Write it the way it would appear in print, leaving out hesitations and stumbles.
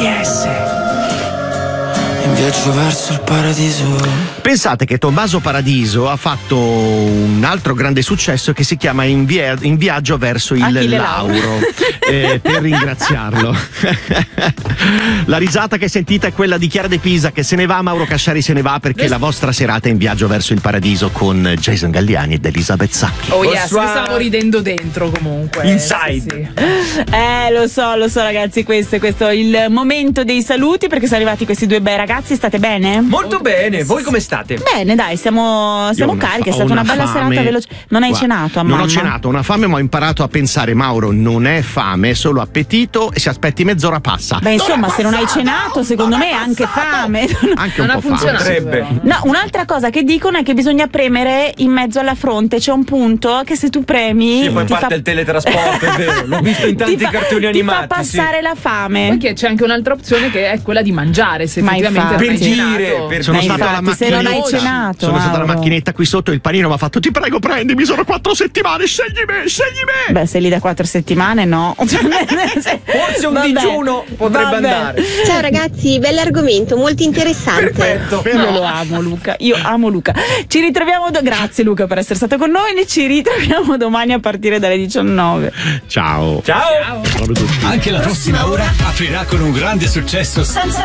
RCS. In viaggio verso il paradiso. Pensate che Tommaso Paradiso ha fatto un altro grande successo che si chiama In viaggio verso il Achille Lauro, per ringraziarlo. La risata che sentite è quella di Chiara De Pisa che se ne va, Mauro Casciari se ne va perché la vostra serata è In viaggio verso il paradiso con Jason Galliani ed Elisabeth Sacchi. Oh yes, mi stavo ridendo dentro comunque. Inside. Sì. Lo so ragazzi, questo è il momento dei saluti perché sono arrivati questi due bei ragazzi. State bene? Molto bene, voi come state? Bene, dai, siamo carichi, è stata una bella serata veloce. Non hai cenato a mamma? Non ho cenato, ho una fame, ma ho imparato a pensare, Mauro, non è fame, è solo appetito e se aspetti mezz'ora passa. Beh, insomma, se non hai cenato, secondo me è anche fame. Anche un po' Funzionerebbe. No, un'altra cosa che dicono è che bisogna premere in mezzo alla fronte, c'è un punto che se tu premi Sì, poi parte il teletrasporto, è vero, l'ho visto in tanti cartoni animati. Ti fa passare la fame. Perché c'è anche un'altra opzione che è quella di mangiare, se effettivamente per non hai gire, cenato. sono stato alla se non hai cenato, sono stato alla Mauro. macchinetta qui sotto, il panino mi ha fatto: ti prego prendimi, sono 4 settimane, scegli me. Beh, se lì da 4 settimane no. Forse un digiuno potrebbe andare. Ciao ragazzi, bell'argomento, molto interessante. Perfetto. Io lo amo Luca, io amo Luca. Ci ritroviamo, grazie Luca per essere stato con noi, e ci ritroviamo domani a partire dalle 19. Ciao. Ciao. Anche la prossima ora aprirà con un grande successo